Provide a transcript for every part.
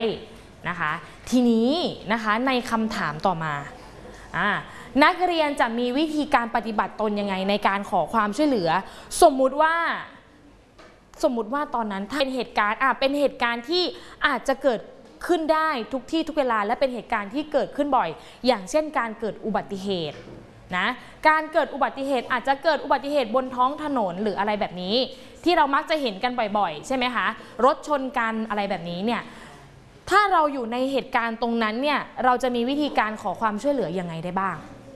นะคะทีนี้นะคะในคำถามต่อมานักเรียนจะมีวิธีการปฏิบัติตนยังไงในการขอความช่วยเหลือสมมุติว่าตอนนั้นถ้าเป็นเหตุการณ์ที่อาจจะเกิดขึ้นได้ทุกที่ทุกเวลาและเป็นเหตุการณ์ที่เกิดขึ้นบ่อยอย่างเช่นการเกิดอุบัติเหตุนะการเกิดอุบัติเหตุอาจจะเกิดอุบัติเหตุบนท้องถนนหรืออะไรแบบนี้ที่เรามักจะเห็นกันบ่อยๆใช่ไหมคะรถชนกันอะไรแบบนี้เนี่ยถ้าเราอยู่ในเหตุการณ์ตรงนั้นเนี่ยเราจะมีวิธีการขอความช่วยเหลือยังไงได้บ้าง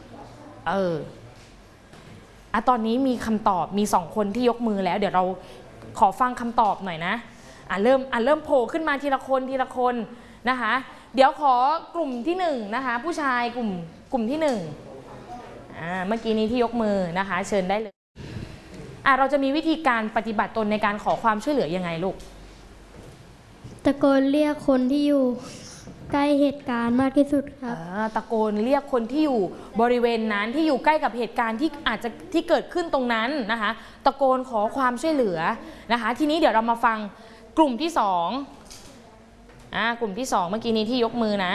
ตอนนี้มีคำตอบมี2คนที่ยกมือแล้วเดี๋ยวเราขอฟังคำตอบหน่อยนะเริ่มโผล่ขึ้นมาทีละคนนะคะเดี๋ยวขอกลุ่มที่1นะคะผู้ชายกลุ่มที่1เมื่อกี้นี้ที่ยกมือนะคะเชิญได้เลยเราจะมีวิธีการปฏิบัติตนในการขอความช่วยเหลือยังไงลูกตะโกนเรียกคนที่อยู่ใกล้เหตุการณ์มากที่สุดครับตะโกนเรียกคนที่อยู่บริเวณนั้นที่อยู่ใกล้กับเหตุการณ์ที่อาจจะที่เกิดขึ้นตรงนั้นนะคะตะโกนขอความช่วยเหลือนะคะทีนี้เดี๋ยวเรามาฟังกลุ่มที่2กลุ่มที่2เมื่อกี้นี้ที่ยกมือนะ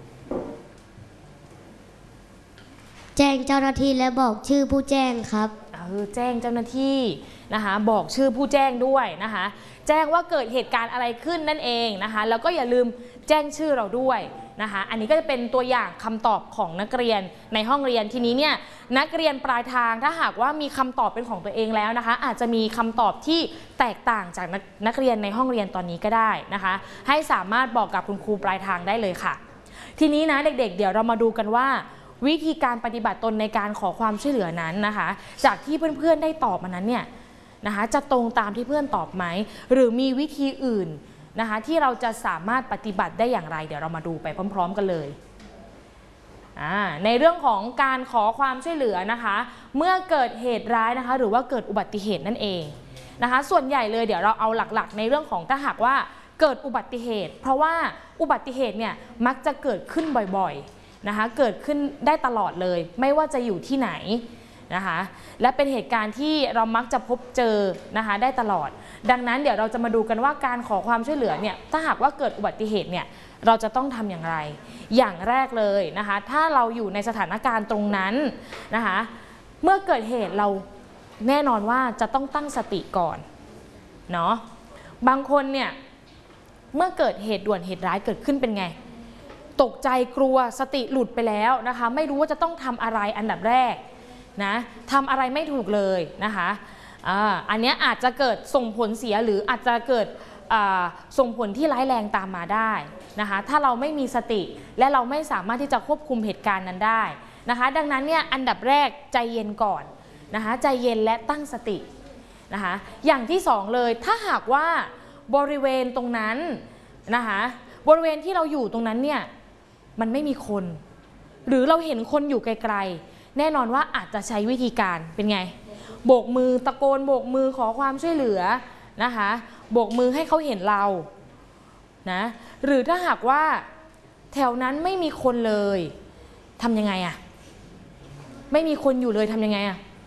แจ้งเจ้าหน้าที่และบอกชื่อผู้แจ้งครับแจ้งเจ้าหน้าที่นะคะบอกชื่อผู้แจ้งด้วยนะคะแจ้งว่าเกิดเหตุการณ์อะไรขึ้นนั่นเองนะคะแล้วก็อย่าลืมแจ้งชื่อเราด้วยนะคะอันนี้ก็จะเป็นตัวอย่างคำตอบของนักเรียนในห้องเรียนทีนี้เนี่ยนักเรียนปลายทางถ้าหากว่ามีคำตอบเป็นของตัวเองแล้วนะคะอาจจะมีคำตอบที่แตกต่างจากนักเรียนในห้องเรียนตอนนี้ก็ได้นะคะให้สามารถบอกกับคุณครูปลายทางได้เลยค่ะทีนี้นะเด็กๆเดี๋ยวเรามาดูกันว่าวิธีการปฏิบัติตนในการขอความช่วยเหลือนั้นนะคะจากที่เพื่อนๆได้ตอบมานั้นเนี่ยนะคะจะตรงตามที่เพื่อนตอบไหมหรือมีวิธีอื่นนะคะที่เราจะสามารถปฏิบัติได้อย่างไรเดี๋ยวเรามาดูไปพร้อมๆกันเลยในเรื่องของการขอความช่วยเหลือนะคะเมื่อเกิดเหตุร้ายนะคะหรือว่าเกิดอุบัติเหตุนั่นเองนะคะส่วนใหญ่เลยเดี๋ยวเราเอาหลักๆในเรื่องของถ้าหากว่าเกิดอุบัติเหตุเพราะว่าอุบัติเหตุเนี่ยมักจะเกิดขึ้นบ่อยๆนะคะเกิดขึ้นได้ตลอดเลยไม่ว่าจะอยู่ที่ไหนนะคะและเป็นเหตุการณ์ที่เรามักจะพบเจอนะคะได้ตลอดดังนั้นเดี๋ยวเราจะมาดูกันว่าการขอความช่วยเหลือเนี่ยถ้าหากว่าเกิดอุบัติเหตุเนี่ยเราจะต้องทำอย่างไรอย่างแรกเลยนะคะถ้าเราอยู่ในสถานการณ์ตรงนั้นนะคะเมื่อเกิดเหตุเราแน่นอนว่าจะต้องตั้งสติก่อนเนาะบางคนเนี่ยเมื่อเกิดเหตุด่วนเหตุร้ายเกิดขึ้นเป็นไงตกใจกลัวสติหลุดไปแล้วนะคะไม่รู้ว่าจะต้องทำอะไรอันดับแรกนะทำอะไรไม่ถูกเลยนะคะอันนี้อาจจะเกิดส่งผลเสียหรืออาจจะเกิดส่งผลที่ร้ายแรงตามมาได้นะคะถ้าเราไม่มีสติและเราไม่สามารถที่จะควบคุมเหตุการณ์นั้นได้นะคะดังนั้นเนี่ยอันดับแรกใจเย็นก่อนนะคะใจเย็นและตั้งสตินะคะอย่างที่2เลยถ้าหากว่าบริเวณตรงนั้นนะคะบริเวณที่เราอยู่ตรงนั้นเนี่ยมันไม่มีคนหรือเราเห็นคนอยู่ไกลๆแน่นอนว่าอาจจะใช้วิธีการเป็นไงโบกมือตะโกนโบกมือขอความช่วยเหลือนะคะโบกมือให้เขาเห็นเรานะหรือถ้าหากว่าแถวนั้นไม่มีคนเลยทำยังไงไม่มีคนอยู่เลยทำยังไง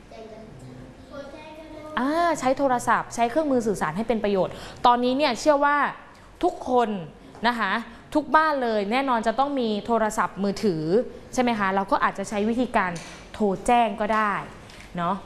ใช้โทรศัพท์ใช้เครื่องมือสื่อสารให้เป็นประโยชน์ตอนนี้เนี่ยเชื่อว่าทุกคนนะคะทุกบ้านเลยแน่นอนจะต้องมีโทรศัพท์มือถือใช่ไหมคะเราก็อาจจะใช้วิธีการโทรแจ้งก็ได้เนาะ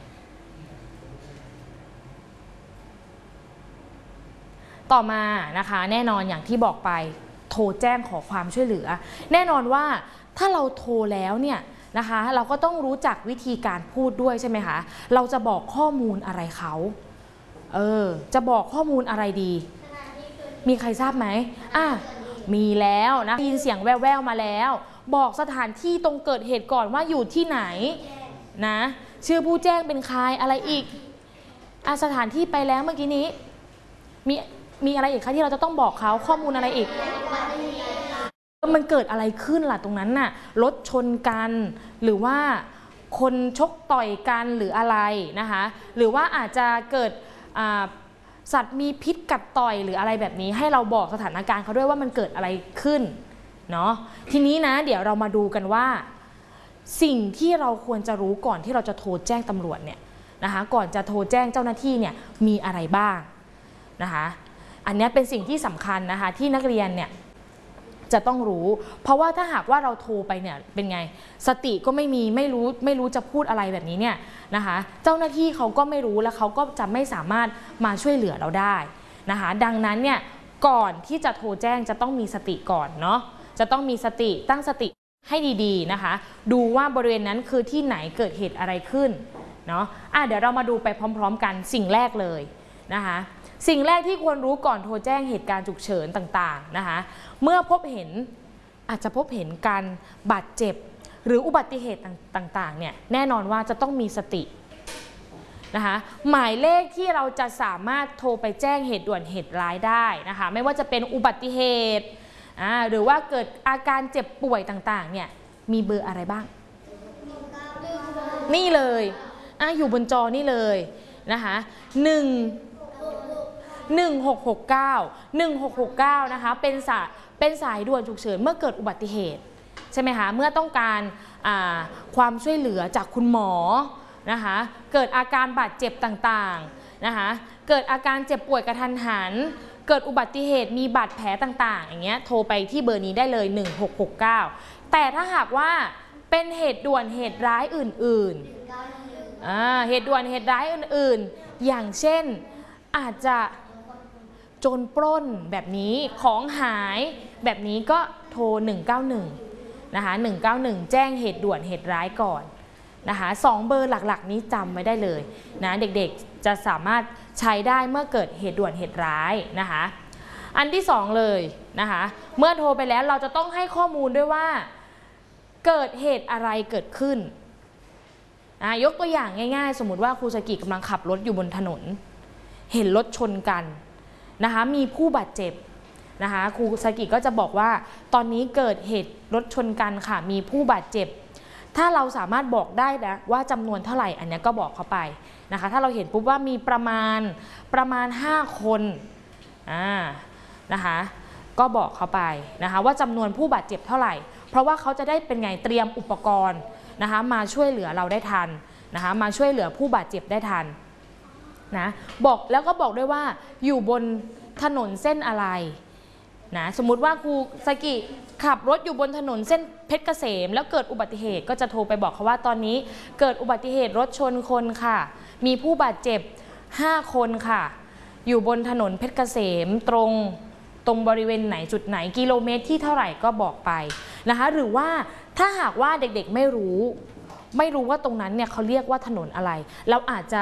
ต่อมานะคะแน่นอนอย่างที่บอกไปโทรแจ้งขอความช่วยเหลือแน่นอนว่าถ้าเราโทรแล้วเนี่ยนะคะเราก็ต้องรู้จักวิธีการพูดด้วยใช่ไหมคะเราจะบอกข้อมูลอะไรเขาจะบอกข้อมูลอะไรดีมีใครทราบไหมมีแล้วนะได้ยินเสียงแว่วๆมาแล้วบอกสถานที่ตรงเกิดเหตุก่อนว่าอยู่ที่ไหนนะชื่อผู้แจ้งเป็นใครอะไรอีกสถานที่ไปแล้วเมื่อกี้นี้มีอะไรอีกคะที่เราจะต้องบอกเขาข้อมูลอะไรอีกมันเกิดอะไรขึ้นล่ะตรงนั้นน่ะรถชนกันหรือว่าคนชกต่อยกันหรืออะไรนะคะหรือว่าอาจจะเกิดสัตว์มีพิษกัดต่อยหรืออะไรแบบนี้ให้เราบอกสถานการณ์เขาด้วยว่ามันเกิดอะไรขึ้นเนาะทีนี้นะเดี๋ยวเรามาดูกันว่าสิ่งที่เราควรจะรู้ก่อนที่เราจะโทรแจ้งตำรวจเนี่ยนะคะก่อนจะโทรแจ้งเจ้าหน้าที่เนี่ยมีอะไรบ้างนะคะอันนี้เป็นสิ่งที่สำคัญนะคะที่นักเรียนเนี่ยจะต้องรู้ เพราะว่าถ้าหากว่าเราโทรไปเนี่ยเป็นไงสติก็ไม่มีไม่รู้จะพูดอะไรแบบนี้เนี่ยนะคะเจ้าหน้าที่เขาก็ไม่รู้แล้วเขาก็จะไม่สามารถมาช่วยเหลือเราได้นะคะดังนั้นเนี่ยก่อนที่จะโทรแจ้งจะต้องมีสติก่อนเนาะจะต้องมีสติตั้งสติให้ดีๆนะคะดูว่าบริเวณนั้นคือที่ไหนเกิดเหตุอะไรขึ้นเนาะเดี๋ยวเรามาดูไปพร้อมๆกันสิ่งแรกเลยนะคะสิ่งแรกที่ควรรู้ก่อนโทรแจ้งเหตุการณ์ฉุกเฉินต่างๆนะคะเมื่อพบเห็นอาจจะพบเห็นการบาดเจ็บหรืออุบัติเหตุต่างๆเนี่ยแน่นอนว่าจะต้องมีสตินะคะหมายเลขที่เราจะสามารถโทรไปแจ้งเหตุด่วนเหตุร้ายได้นะคะไม่ว่าจะเป็นอุบัติเหตุหรือว่าเกิดอาการเจ็บป่วยต่างๆเนี่ยมีเบอร์อะไรบ้างนี่เลยอยู่บนจอนี่เลยนะคะ1669นะคะเป็นสายด่วนฉุกเฉินเมื่อเกิดอุบัติเหตุใช่ไหมคะเมื่อต้องการความช่วยเหลือจากคุณหมอนะคะเกิดอาการบาดเจ็บต่างๆนะคะเกิดอาการเจ็บป่วยกระทันหันเกิดอุบัติเหตุมีบาดแผลต่างๆอย่างเงี้ยโทรไปที่เบอร์นี้ได้เลย1669แต่ถ้าหากว่าเป็นเหตุด่วนเหตุร้ายอื่นๆเหตุด่วนเหตุร้ายอื่นๆอย่างเช่นอาจจะโจรปล้นแบบนี้ของหายแบบนี้ก็โทร191นะคะ191แจ้งเหตุด่วนเหตุร้ายก่อนนะคะ2เบอร์หลักๆนี้จำไว้ได้เลยนะเด็กๆจะสามารถใช้ได้เมื่อเกิดเหตุด่วนเหตุร้ายนะคะอันที่2เลยนะคะเมื่อโทรไปแล้วเราจะต้องให้ข้อมูลด้วยว่าเกิดเหตุอะไรเกิดขึ้นยกตัวอย่างง่ายๆสมมุติว่าครูสกิกำลังขับรถอยู่บนถนนเห็นรถชนกันนะคะมีผู้บาดเจ็บนะคะครูสกิก็จะบอกว่าตอนนี้เกิดเหตุรถชนกันค่ะมีผู้บาดเจ็บถ้าเราสามารถบอกได้นะว่าจำนวนเท่าไหร่อันนี้ก็บอกเขาไปนะคะถ้าเราเห็นปุ๊บว่ามีประมาณ5คนนะคะก็บอกเขาไปนะคะว่าจำนวนผู้บาดเจ็บเท่าไหร่เพราะว่าเขาจะได้เป็นไงเตรียมอุปกรณ์นะคะมาช่วยเหลือเราได้ทันนะคะมาช่วยเหลือผู้บาดเจ็บได้ทันนะบอกแล้วก็บอกด้วยว่าอยู่บนถนนเส้นอะไรนะสมมุติว่าครูสกิขับรถอยู่บนถนนเส้นเพชรเกษมแล้วเกิดอุบัติเหตุก็จะโทรไปบอกเขาว่าตอนนี้เกิดอุบัติเหตุรถชนคนค่ะมีผู้บาดเจ็บ5คนค่ะอยู่บนถนนเพชรเกษมตรงบริเวณไหนจุดไหนกิโลเมตรที่เท่าไหร่ก็บอกไปนะคะหรือว่าถ้าหากว่าเด็กๆไม่รู้ว่าตรงนั้นเนี่ยเขาเรียกว่าถนนอะไรเราอาจจะ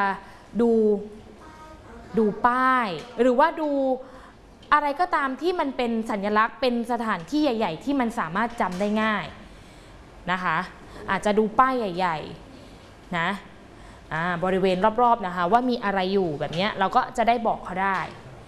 ดูป้ายหรือว่าดูอะไรก็ตามที่มันเป็นสัญลักษณ์เป็นสถานที่ใหญ่ๆที่มันสามารถจำได้ง่ายนะคะอาจจะดูป้ายใหญ่ๆนะบริเวณรอบๆนะคะว่ามีอะไรอยู่แบบนี้เราก็จะได้บอกเขาได้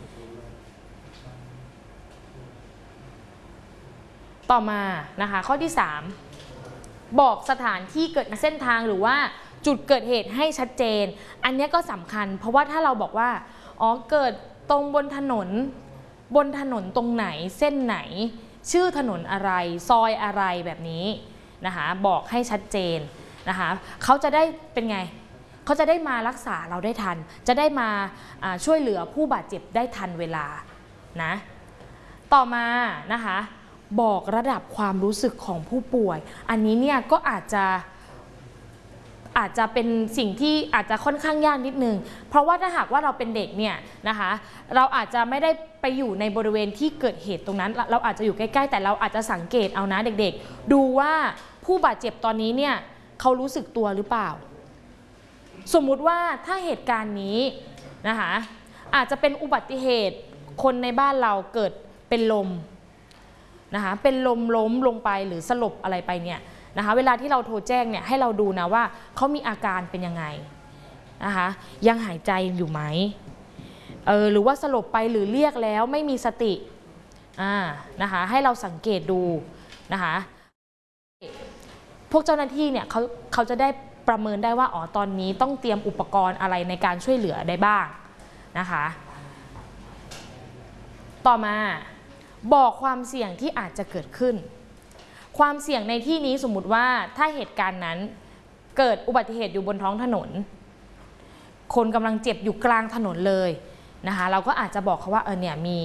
ต่อมานะคะข้อที่3บอกสถานที่เกิดเส้นทางหรือว่าจุดเกิดเหตุให้ชัดเจนอันนี้ก็สำคัญเพราะว่าถ้าเราบอกว่าเกิดตรงบนถนนตรงไหนเส้นไหนชื่อถนนอะไรซอยอะไรแบบนี้นะคะบอกให้ชัดเจนนะคะเขาจะได้เป็นไงเขาจะได้มารักษาเราได้ทันจะได้มาช่วยเหลือผู้บาดเจ็บได้ทันเวลานะต่อมานะคะบอกระดับความรู้สึกของผู้ป่วยอันนี้เนี่ยก็อาจจะเป็นสิ่งที่อาจจะค่อนข้างยากนิดนึงเพราะว่าถ้าหากว่าเราเป็นเด็กเนี่ยนะคะเราอาจจะไม่ได้ไปอยู่ในบริเวณที่เกิดเหตุตรงนั้นเราอาจจะอยู่ใกล้ๆแต่เราอาจจะสังเกตเอานะเด็กๆดูว่าผู้บาดเจ็บตอนนี้เนี่ยเขารู้สึกตัวหรือเปล่าสมมุติว่าถ้าเหตุการณ์นี้นะคะอาจจะเป็นอุบัติเหตุคนในบ้านเราเกิดเป็นลมนะคะเป็นลมล้มลงไปหรือสลบอะไรไปเนี่ยนะคะเวลาที่เราโทรแจ้งเนี่ยให้เราดูนะว่าเขามีอาการเป็นยังไงนะคะยังหายใจอยู่ไหมหรือว่าสลบไปหรือเรียกแล้วไม่มีสตินะคะให้เราสังเกตดูนะคะพวกเจ้าหน้าที่เนี่ยเขาจะได้ประเมินได้ว่าตอนนี้ต้องเตรียมอุปกรณ์อะไรในการช่วยเหลือได้บ้างนะคะต่อมาบอกความเสี่ยงที่อาจจะเกิดขึ้นความเสี่ยงในที่นี้สมมุติว่าถ้าเหตุการณ์นั้นเกิดอุบัติเหตุอยู่บนท้องถนนคนกำลังเจ็บอยู่กลางถนนเลยนะคะเราก็อาจจะบอกเขาว่าเนี่ย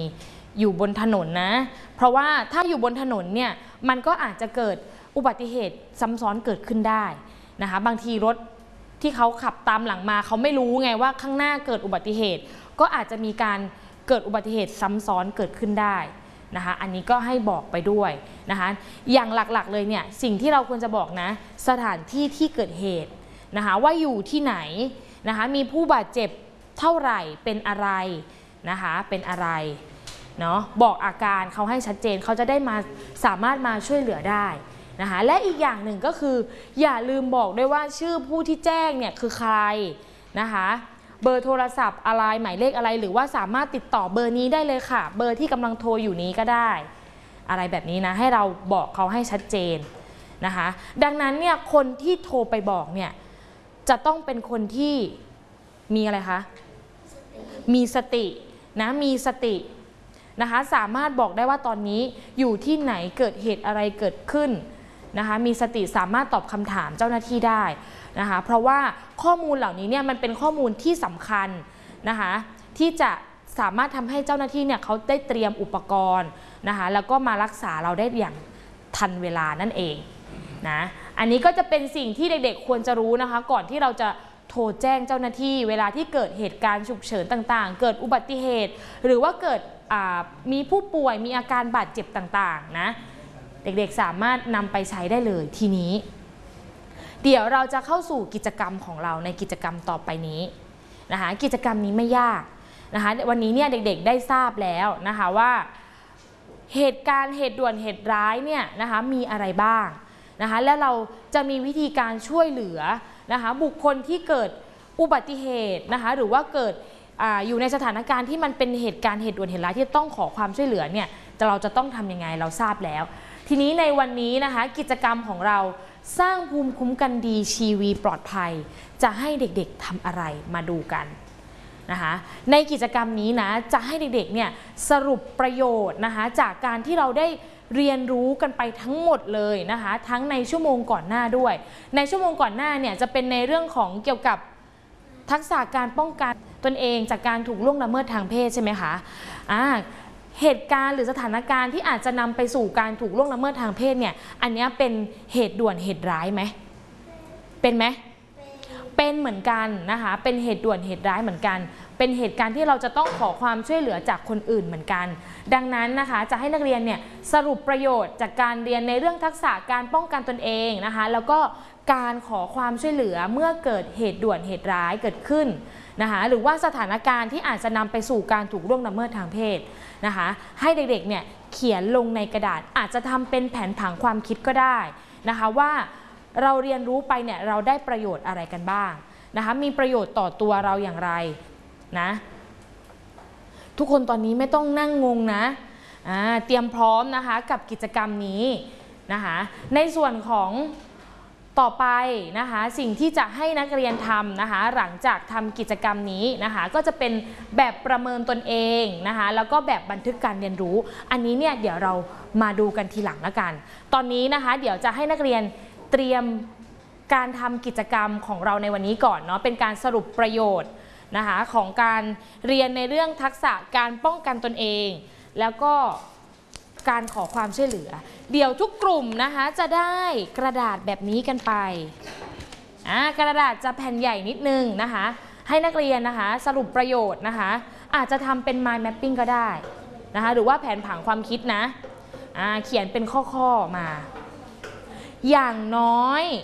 อยู่บนถนนนะเพราะว่าถ้าอยู่บนถนนเนี่ยมันก็อาจจะเกิดอุบัติเหตุซ้ำซ้อนเกิดขึ้นได้นะคะบางทีรถที่เขาขับตามหลังมาเขาไม่รู้ไงว่าข้างหน้าเกิดอุบัติเหตุก็อาจจะมีการเกิดอุบัติเหตุซ้ำซ้อนเกิดขึ้นได้นะคะอันนี้ก็ให้บอกไปด้วยนะคะอย่างหลักๆเลยเนี่ยสิ่งที่เราควรจะบอกนะสถานที่ที่เกิดเหตุนะคะว่าอยู่ที่ไหนนะคะมีผู้บาดเจ็บเท่าไหร่เป็นอะไรนะคะเป็นอะไรเนาะบอกอาการเขาให้ชัดเจนเขาจะได้มาสามารถมาช่วยเหลือได้นะคะและอีกอย่างหนึ่งก็คืออย่าลืมบอกด้วยว่าชื่อผู้ที่แจ้งเนี่ยคือใครนะคะเบอร์โทรศัพท์อะไรหมายเลขอะไรหรือว่าสามารถติดต่อเบอร์นี้ได้เลยค่ะเบอร์ที่กำลังโทรอยู่นี้ก็ได้อะไรแบบนี้นะให้เราบอกเขาให้ชัดเจนนะคะดังนั้นเนี่ยคนที่โทรไปบอกเนี่ยจะต้องเป็นคนที่มีอะไรคะมีสตินะมีสตินะคะสามารถบอกได้ว่าตอนนี้อยู่ที่ไหนเกิดเหตุอะไรเกิดขึ้นนะคะมีสติสามารถตอบคำถามเจ้าหน้าที่ได้นะคะเพราะว่าข้อมูลเหล่านี้เนี่ยมันเป็นข้อมูลที่สำคัญนะคะที่จะสามารถทำให้เจ้าหน้าที่เนี่ยเขาได้เตรียมอุปกรณ์นะคะแล้วก็มารักษาเราได้อย่างทันเวลานั่นเองนะอันนี้ก็จะเป็นสิ่งที่เด็กๆควรจะรู้นะคะก่อนที่เราจะโทรแจ้งเจ้าหน้าที่เวลาที่เกิดเหตุการณ์ฉุกเฉินต่างๆเกิดอุบัติเหตุหรือว่าเกิดมีผู้ป่วยมีอาการบาดเจ็บต่างๆนะเด็กๆสามารถนำไปใช้ได้เลยทีนี้เดี๋ยวเราจะเข้าสู่กิจกรรมของเราในกิจกรรมต่อไปนี้นะคะกิจกรรมนี้ไม่ยากนะคะวันนี้เนี่ยเด็กๆได้ทราบแล้วนะคะว่าเหตุการณ์เหตุด่วนเหตุร้ายเนี่ยนะคะมีอะไรบ้างนะคะและเราจะมีวิธีการช่วยเหลือนะคะบุคคลที่เกิดอุบัติเหตุนะคะหรือว่าเกิดอยู่ในสถานการณ์ที่มันเป็นเหตุการณ์เหตุด่วนเหตุร้ายที่ต้องขอความช่วยเหลือเนี่ยเราจะต้องทำยังไงเราทราบแล้วทีนี้ในวันนี้นะคะกิจกรรมของเราสร้างภูมิคุ้มกันดีชีวีปลอดภัยจะให้เด็กๆทำอะไรมาดูกันนะคะในกิจกรรมนี้นะจะให้เด็กๆเนี่ยสรุปประโยชน์นะคะจากการที่เราได้เรียนรู้กันไปทั้งหมดเลยนะคะทั้งในชั่วโมงก่อนหน้าด้วยในชั่วโมงก่อนหน้าเนี่ยจะเป็นในเรื่องของเกี่ยวกับทักษะการป้องกันตนเองจากการถูกล่วงละเมิดทางเพศใช่ไหมคะเหตุการณ์หรือสถานการณ์ที่อาจจะนำไปสู่การถูกล่วงละเมิดทางเพศเนี่ยอันนี้เป็นเหตุด่วนเหตุร้ายไหมเป็นไหมเป็นเหมือนกันนะคะเป็นเหตุด่วนเหตุร้ายเหมือนกันเป็นเหตุการณ์ที่เราจะต้องขอความช่วยเหลือจากคนอื่นเหมือนกันดังนั้นนะคะจะให้นักเรียนเนี่ยสรุปประโยชน์จากการเรียนในเรื่องทักษะการป้องกันตนเองนะคะแล้วก็การขอความช่วยเหลือเมื่อเกิดเหตุด่วนเหตุร้ายเกิดขึ้นนะคะหรือว่าสถานการณ์ที่อาจจะนำไปสู่การถูกล่วงละเมิดทางเพศนะคะให้เด็กๆเนี่ยเขียนลงในกระดาษอาจจะทำเป็นแผนผังความคิดก็ได้นะคะว่าเราเรียนรู้ไปเนี่ยเราได้ประโยชน์อะไรกันบ้างนะคะมีประโยชน์ต่อตัวเราอย่างไรนะทุกคนตอนนี้ไม่ต้องนั่งงงนะเตรียมพร้อมนะคะกับกิจกรรมนี้นะคะในส่วนของต่อไปนะคะสิ่งที่จะให้นักเรียนทำนะคะหลังจากทำกิจกรรมนี้นะคะก็จะเป็นแบบประเมินตนเองนะคะแล้วก็แบบบันทึกการเรียนรู้อันนี้เนี่ยเดี๋ยวเรามาดูกันทีหลังละกันตอนนี้นะคะเดี๋ยวจะให้นักเรียนเตรียมการทำกิจกรรมของเราในวันนี้ก่อนเนาะเป็นการสรุปประโยชน์นะคะของการเรียนในเรื่องทักษะการป้องกันตนเองแล้วก็การขอความช่วยเหลือเดี๋ยวทุกกลุ่มนะคะจะได้กระดาษแบบนี้กันไปกระดาษจะแผ่นใหญ่นิดนึงนะคะให้นักเรียนนะคะสรุปประโยชน์นะคะอาจจะทำเป็น mind mapping ก็ได้นะคะหรือว่าแผนผังความคิดนะเขียนเป็นข้อๆมาอย่างน้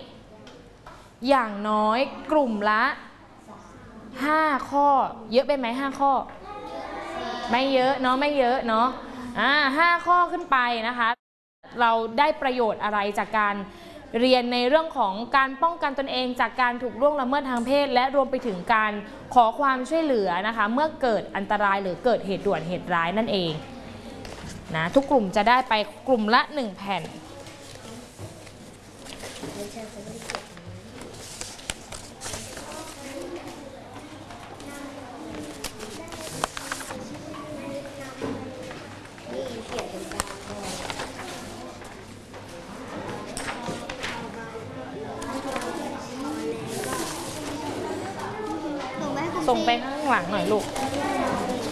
อยกลุ่มละ5 ข้อเยอะไปไหม5 ข้อไม่เยอะเนาะไม่เยอะเนาะ5 ข้อขึ้นไปนะคะเราได้ประโยชน์อะไรจากการเรียนในเรื่องของการป้องกันตนเองจากการถูกล่วงละเมิดทางเพศและรวมไปถึงการขอความช่วยเหลือนะคะเมื่อเกิดอันตรายหรือเกิดเหตุด่วนเหตุร้ายนั่นเองนะทุกกลุ่มจะได้ไปกลุ่มละ1 แผ่นส่งไปข้างหลังหน่อยลูก